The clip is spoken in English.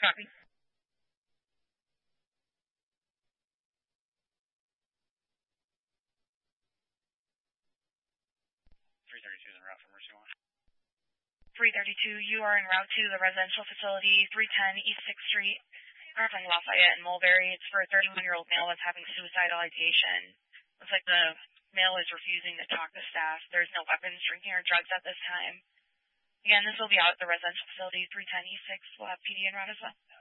Copy. 332 is en route for Mercy One. 332, you are en route to the residential facility, 310 East 6th Street, between Lafayette and Mulberry. It's for a 31-year-old male that's having suicidal ideation. Looks like the male is refusing to talk to staff. There's no weapons, drinking, or drugs at this time. Again, this will be out at the residential facility, 310 East 6th. We'll have PD en route as well.